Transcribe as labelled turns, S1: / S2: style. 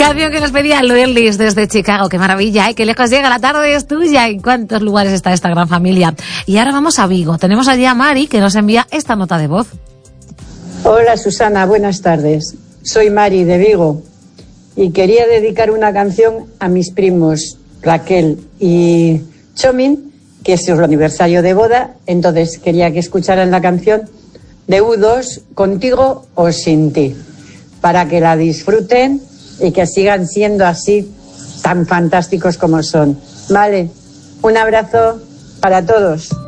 S1: Canción que nos pedía Luis desde Chicago. Qué maravilla, ¿eh? Qué lejos llega la tarde, es tuya. ¿En cuántos lugares está esta gran familia? Y ahora vamos a Vigo. Tenemos allí a Mari, que nos envía esta nota de voz.
S2: Hola Susana, buenas tardes. Soy Mari de Vigo y quería dedicar una canción a mis primos Raquel y Chomin, que es su aniversario de boda. Entonces quería que escucharan la canción de U2, Contigo o Sin Ti, para que la disfruten y que sigan siendo así tan fantásticos como son. Vale, un abrazo para todos.